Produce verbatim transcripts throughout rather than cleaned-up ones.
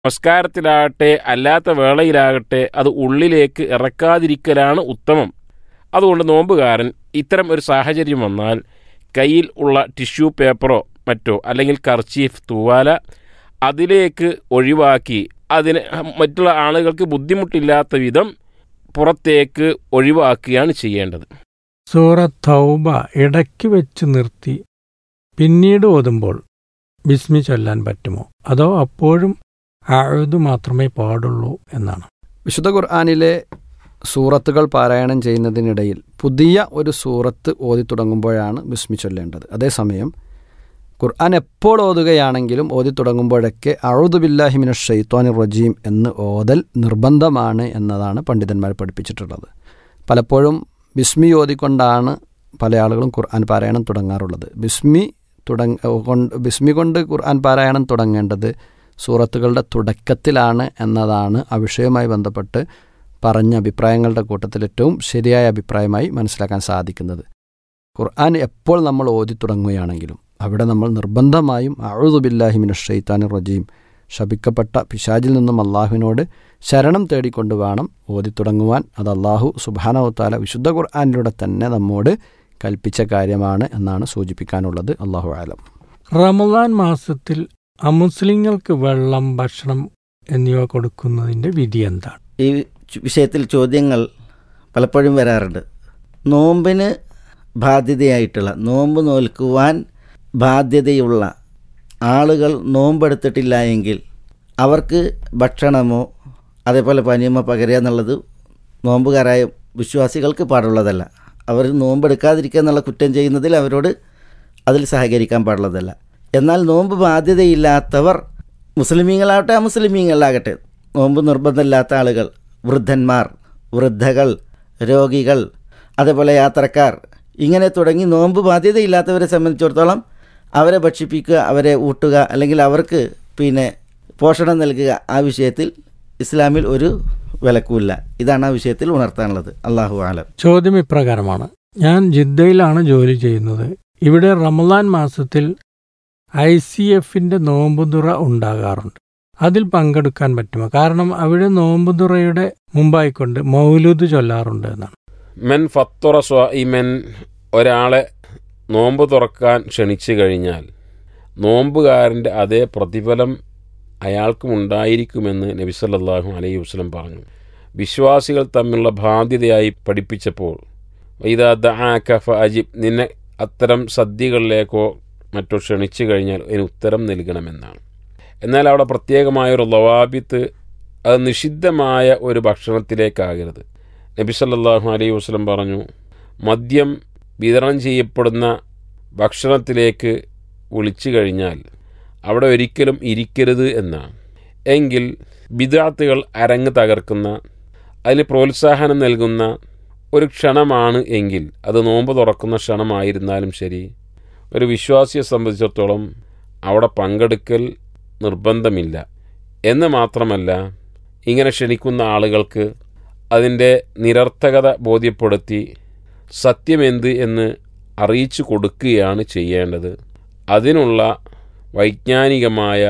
നമസ്കാരത്തിലാകട്ടെ അല്ലാത്ത വേളയിലാകട്ടെ അത് ഉള്ളിലേക്ക് ഇറക്കാതിരിക്കലാണ് ഉത്തമം. അതുകൊണ്ട് നോമ്പുകാരൻ ഇത്തരം ഒരു സാഹചര്യം വന്നാൽ കയ്യിൽ ഉള്ള ടിഷ്യൂ പേപ്പറോ മറ്റോ അല്ലെങ്കിൽ കർച്ചീഫ് തൂവാല അതിലേക്ക് ഒഴിവാക്കി അതിന് മറ്റുള്ള ആളുകൾക്ക് ബുദ്ധിമുട്ടില്ലാത്ത വിധം പുറത്തേക്ക് ഒഴിവാക്കുകയാണ് ചെയ്യേണ്ടത്. സൂറത്ത് തൗബ ഇടയ്ക്ക് വെച്ച് നിർത്തി പിന്നീട് ഓതുമ്പോൾ ബിസ്മി ചൊല്ലാൻ പറ്റുമോ, അതോ അപ്പോഴും അഊദു മാത്രമേ പാടുള്ളൂ എന്നാണ്? വിശുദ്ധ ഖുർആനിലെ സൂറത്തുകൾ പാരായണം ചെയ്യുന്നതിനിടയിൽ പുതിയ ഒരു സൂറത്ത് ഓതി തുടങ്ങുമ്പോഴാണ് ബിസ്മി ചൊല്ലേണ്ടത്. അതേസമയം ഖുർആൻ എപ്പോൾ ഓതുകയാണെങ്കിലും ഓതി തുടങ്ങുമ്പോഴൊക്കെ അഊദു ബില്ലാഹി മിനശ് ശൈത്വാനിർ റജീം എന്ന് ഓതൽ നിർബന്ധമാണ് എന്നതാണ് പണ്ഡിതന്മാർ പഠിപ്പിച്ചിട്ടുള്ളത്. പലപ്പോഴും ബിസ്മി ഓതിക്കൊണ്ടാണ് പല ആളുകളും ഖുർആൻ പാരായണം തുടങ്ങാറുള്ളത്. ബിസ്മി തുടങ്ങ കൊണ്ട് ബിസ്മി കൊണ്ട് ഖുർആൻ പാരായണം തുടങ്ങേണ്ടത് സൂറത്തുകളുടെ തുടക്കത്തിലാണ് എന്നതാണ് ആ വിഷയവുമായി ബന്ധപ്പെട്ട് പറഞ്ഞ അഭിപ്രായങ്ങളുടെ കൂട്ടത്തിൽ ഏറ്റവും ശരിയായ അഭിപ്രായമായി മനസ്സിലാക്കാൻ സാധിക്കുന്നത്. ഖുർആൻ എപ്പോൾ നമ്മൾ ഓതി തുടങ്ങുകയാണെങ്കിലും അവിടെ നമ്മൾ നിർബന്ധമായും അഊദു ബില്ലാഹി മിനശ് ശൈത്വാനിർ റജീം, ശപിക്കപ്പെട്ട പിശാചിൽ നിന്നും അള്ളാഹുവിനോട് ശരണം തേടിക്കൊണ്ട് വേണം ഓതി തുടങ്ങുവാൻ. അത് അള്ളാഹു സുബ്ഹാനഹു വ തആല വിശുദ്ധ ഖുർആനിലൂടെ തന്നെ നമ്മോട് കൽപ്പിച്ച കാര്യമാണ് എന്നാണ് സൂചിപ്പിക്കാനുള്ളത്. അള്ളാഹു ആലം. റമദാൻ മാസത്തിൽ അമുസ്ലിങ്ങൾക്ക് വെള്ളം, ഭക്ഷണം എന്നിവ കൊടുക്കുന്നതിൻ്റെ വിധി എന്താണ്? ഈ വിഷയത്തിൽ ചോദ്യങ്ങൾ പലപ്പോഴും വരാറുണ്ട്. നോമ്പിന് ബാധ്യതയായിട്ടുള്ള, നോമ്പ് നോൽക്കുവാൻ ബാധ്യതയുള്ള ആളുകൾ നോമ്പെടുത്തിട്ടില്ല എങ്കിൽ അവർക്ക് ഭക്ഷണമോ അതേപോലെ പാനീയമോ പകരുക എന്നുള്ളത് നോമ്പുകാരായ വിശ്വാസികൾക്ക് പാടുള്ളതല്ല. അവർ നോമ്പെടുക്കാതിരിക്കുക എന്നുള്ള കുറ്റം ചെയ്യുന്നതിൽ അവരോട് അതിൽ സഹകരിക്കാൻ പാടുള്ളതല്ല. എന്നാൽ നോമ്പ് ബാധ്യതയില്ലാത്തവർ, മുസ്ലിമീങ്ങളാകട്ടെ അമുസ്ലിമീങ്ങളാകട്ടെ, നോമ്പ് നിർബന്ധമില്ലാത്ത ആളുകൾ, വൃദ്ധന്മാർ, വൃദ്ധകൾ, രോഗികൾ, അതേപോലെ യാത്രക്കാർ, ഇങ്ങനെ തുടങ്ങി നോമ്പ് ബാധ്യതയില്ലാത്തവരെ സംബന്ധിച്ചിടത്തോളം അവരെ ഭക്ഷിപ്പിക്കുക, അവരെ ഊട്ടുക, അല്ലെങ്കിൽ അവർക്ക് പിന്നെ പോഷണം നൽകുക, ആ വിഷയത്തിൽ ഇസ്ലാമിൽ ഒരു വിലക്കുമില്ല. ഇതാണ് ആ വിഷയത്തിൽ ഉണർത്താനുള്ളത്. അള്ളാഹു ആലം. ചോദ്യം ഇപ്രകാരമാണ്: ഞാൻ ജിദ്ദയിലാണ് ജോലി ചെയ്യുന്നത്. ഇവിടെ റമദാൻ മാസത്തിൽ ഐ സി എഫിൻ്റെ നോമ്പുതുറ ഉണ്ടാകാറുണ്ട്. അതിൽ പങ്കെടുക്കാൻ പറ്റുമോ? കാരണം അവിടെ നോമ്പുതുറയുടെ മുമ്പായിക്കൊണ്ട് മൗലൂദ് ചൊല്ലാറുണ്ട് എന്നാണ്. മെൻ ഫത്തുറ സ്വാഇമൻ, ഒരാളെ നോമ്പ് തുറക്കാൻ ക്ഷണിച്ചു കഴിഞ്ഞാൽ നോമ്പുകാരൻ്റെ അതേ പ്രതിഫലം അയാൾക്കും ഉണ്ടായിരിക്കുമെന്ന് നബി സല്ലല്ലാഹു അലൈഹി വസല്ലം പറഞ്ഞു. വിശ്വാസികൾ തമ്മിലുള്ള ബാധ്യതയായി പഠിപ്പിച്ചപ്പോൾ ഇദാ ദഅാക ഫഅജിബ്, നിന്നെ അത്തരം സദ്യകളിലേക്കോ മറ്റോ ക്ഷണിച്ചു കഴിഞ്ഞാൽ അതിന് ഉത്തരം നൽകണമെന്നാണ്. എന്നാൽ അവിടെ പ്രത്യേകമായൊരു ലവാബിത്ത്, അത് നിഷിദ്ധമായ ഒരു ഭക്ഷണത്തിലേക്കാകരുത്. നബി സല്ലല്ലാഹു അലൈഹി വസല്ലം പറഞ്ഞു, മദ്യം വിതരണം ചെയ്യപ്പെടുന്ന ഭക്ഷണത്തിലേക്ക് വിളിച്ചു കഴിഞ്ഞാൽ അവിടെ ഒരിക്കലും ഇരിക്കരുത് എന്നാണ്. എങ്കിൽ ബിദ്അത്തുകൾ അരങ്ങ് തകർക്കുന്ന, അതിന് പ്രോത്സാഹനം നൽകുന്ന ഒരു ക്ഷണമാണ് എങ്കിൽ അത് നോമ്പ് തുറക്കുന്ന ക്ഷണമായിരുന്നാലും ശരി, ഒരു വിശ്വാസിയെ സംബന്ധിച്ചിടത്തോളം അവിടെ പങ്കെടുക്കൽ നിർബന്ധമില്ല. എന്ന് മാത്രമല്ല, ഇങ്ങനെ ക്ഷണിക്കുന്ന ആളുകൾക്ക് അതിൻ്റെ നിരർത്ഥകത ബോധ്യപ്പെടുത്തി സത്യമെന്ത് എന്ന് അറിയിച്ചു കൊടുക്കുകയാണ് ചെയ്യേണ്ടത്. അതിനുള്ള വൈജ്ഞാനികമായ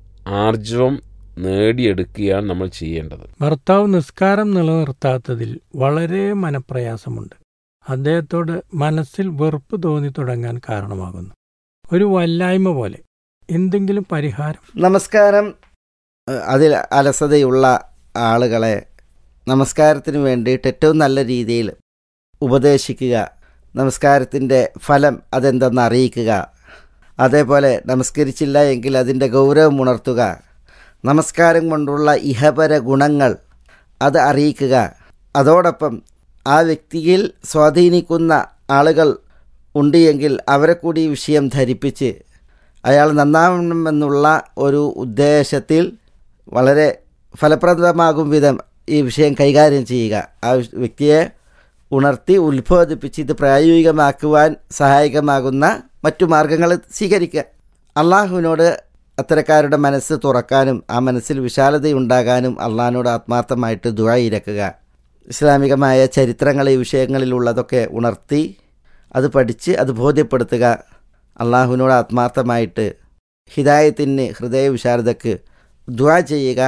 ആർജവം നേടിയെടുക്കുകയാണ് നമ്മൾ ചെയ്യേണ്ടത്. ഭർത്താവ് നിസ്കാരം നിലനിർത്താത്തതിൽ വളരെ മനപ്രയാസമുണ്ട്. അദ്ദേഹത്തോട് മനസ്സിൽ വെറുപ്പ് തോന്നി തുടങ്ങാൻ കാരണമാകുന്നു. ഒരു വല്ലായ്മ പോലെ. എന്തെങ്കിലും പരിഹാരം? നമസ്കാരം അതിൽ അലസതയുള്ള ആളുകളെ നമസ്കാരത്തിന് വേണ്ടിയിട്ട് ഏറ്റവും നല്ല രീതിയിൽ ഉപദേശിക്കുക, നമസ്കാരത്തിൻ്റെ ഫലം അതെന്തെന്ന് അറിയിക്കുക, അതേപോലെ നമസ്കരിച്ചില്ല എങ്കിൽ അതിൻ്റെ ഗൗരവം ഉണർത്തുക, നമസ്കാരം കൊണ്ടുള്ള ഇഹപര ഗുണങ്ങൾ അത് അറിയിക്കുക. അതോടൊപ്പം ആ വ്യക്തിയിൽ സ്വാധീനിക്കുന്ന ആളുകൾ ഉണ്ട് എങ്കിൽ അവരെ കൂടി ഈ വിഷയം ധരിപ്പിച്ച് അയാൾ നന്നാവണമെന്നുള്ള ഒരു ഉദ്ദേശത്തിൽ വളരെ ഫലപ്രദമാകും വിധം ഈ വിഷയം കൈകാര്യം ചെയ്യുക. ആ വ്യക്തിയെ ഉണർത്തി ഉത്ബോധിപ്പിച്ച് ഇത് പ്രായോഗികമാക്കുവാൻ സഹായകമാകുന്ന മറ്റു മാർഗങ്ങൾ സ്വീകരിക്കുക. അള്ളാഹുവിനോട് അത്തരക്കാരുടെ മനസ്സ് തുറക്കാനും ആ മനസ്സിൽ വിശാലതയുണ്ടാകാനും അള്ളാഹിനോട് ആത്മാർത്ഥമായിട്ട് ദുആ ഇരക്കുക. ഇസ്ലാമികമായ ചരിത്രങ്ങൾ ഈ വിഷയങ്ങളിലുള്ളതൊക്കെ ഉണർത്തി അത് പഠിച്ച് അത് ബോധ്യപ്പെടുത്തുക. അള്ളാഹുവിനോട് ആത്മാർത്ഥമായിട്ട് ഹിദായത്തിന്, ഹൃദയ വിശാലതയ്ക്ക് ദുആ ചെയ്യുക